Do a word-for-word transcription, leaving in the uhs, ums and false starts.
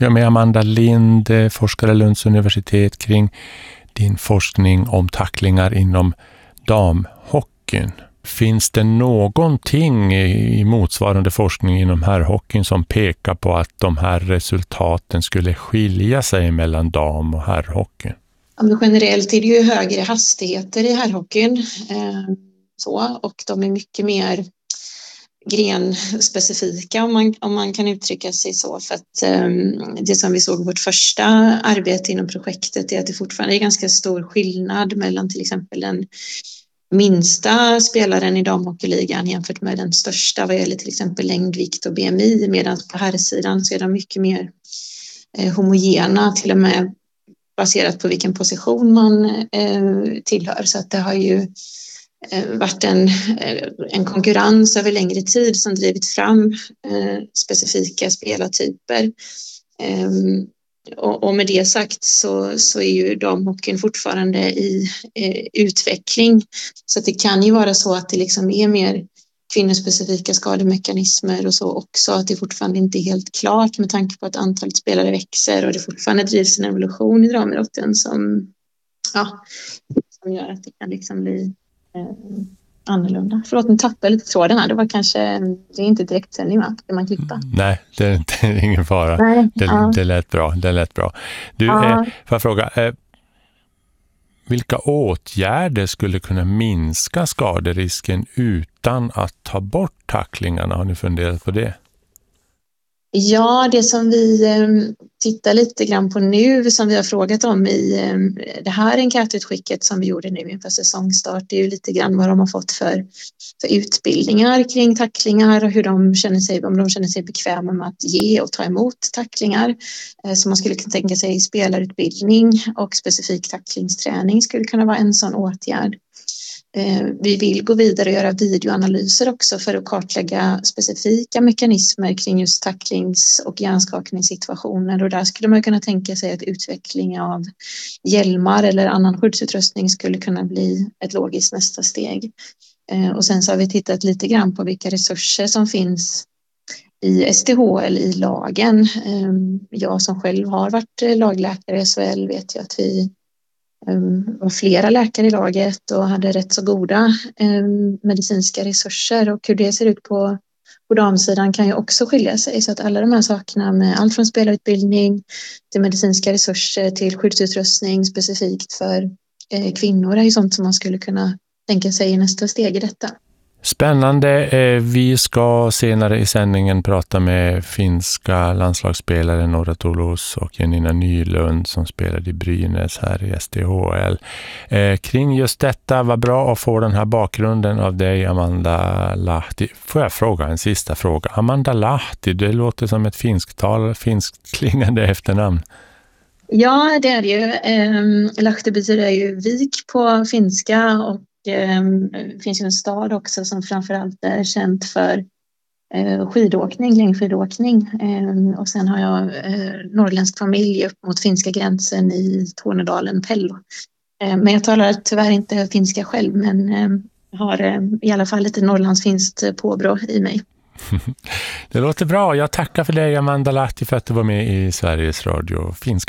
Jag är med Amanda Lind, forskare Lunds universitet, kring din forskning om tacklingar inom damhockeyn. Finns det någonting i motsvarande forskning inom herrhockeyn som pekar på att de här resultaten skulle skilja sig mellan dam- och herrhockeyn? Ja, generellt är det ju högre hastigheter i herrhockeyn eh, så, och de är mycket mer grenspecifika om man, om man kan uttrycka sig så, för att eh, det som vi såg i vårt första arbete inom projektet är att det fortfarande är ganska stor skillnad mellan till exempel den minsta spelaren i damhockeyligan jämfört med den största vad gäller till exempel längdvikt och B M I, medan på herrsidan så är de mycket mer eh, homogena, till och med baserat på vilken position man eh, tillhör. Så att det har ju eh, varit en, en konkurrens över längre tid som drivit fram eh, specifika spelartyper. Eh, och, och med det sagt så, så är ju damhockeyn fortfarande i eh, utveckling. Så att det kan ju vara så att det liksom är mer kvinnospecifika skademekanismer och så också, att det fortfarande inte är helt klart med tanke på att antalet spelare växer och det fortfarande drivs en evolution i damidrotten som, ja, som gör att det kan liksom bli eh, annorlunda. Förlåt, nu tappade jag lite tråden här. Det var kanske, det är inte direkt sändning, va? Kan man klippa? Nej, det är, det är ingen fara. Nej, det, ja. det lät bra, det lät bra. Du, Ja. eh, får jag fråga, eh, vilka åtgärder skulle kunna minska skaderisken utan att ta bort tacklingarna? Har ni funderat på det? Ja, det som vi eh, tittar lite grann på nu, som vi har frågat om i eh, det här enkätutskicket som vi gjorde nu inför säsongstart, det är ju lite grann vad de har fått för, för utbildningar kring tacklingar och hur de känner sig, om de känner sig bekväma med att ge och ta emot tacklingar. Eh, så man skulle kunna tänka sig spelarutbildning och specifik tacklingsträning skulle kunna vara en sån åtgärd. Vi vill gå vidare och göra videoanalyser också för att kartlägga specifika mekanismer kring just tacklings- och hjärnskakningssituationer, och där skulle man kunna tänka sig att utveckling av hjälmar eller annan skyddsutrustning skulle kunna bli ett logiskt nästa steg. Och sen så har vi tittat lite grann på vilka resurser som finns i S T H L i lagen. Jag som själv har varit lagläkare i S H L vet ju att vi var flera läkare i laget och hade rätt så goda eh, medicinska resurser, och hur det ser ut på, på damsidan kan ju också skilja sig, så att alla de här sakerna med allt från spelarutbildning till medicinska resurser till skyddsutrustning specifikt för eh, kvinnor är ju sånt som man skulle kunna tänka sig i nästa steg i detta. Spännande. Vi ska senare i sändningen prata med finska landslagsspelaren Nora Toulouse och Janina Nylund som spelade i Brynäs här i S T H L. Eh, kring just detta, var bra att få den här bakgrunden av dig, Amanda Lahti. Får jag fråga en sista fråga? Amanda Lahti, det låter som ett finsktal, finskklingande efternamn. Ja, det är det ju. Eh, Lahti betyder ju vik på finska, och det finns ju en stad också som framförallt är känt för skidåkning, längdskidåkning. Och sen har jag norrländsk familj upp mot finska gränsen i Tornedalen, Pello. Men jag talar tyvärr inte finska själv, men har i alla fall lite norrlandsfinskt påbrå i mig. Det låter bra. Jag tackar för dig, Amanda Lahti, för att du var med i Sveriges Radio finska.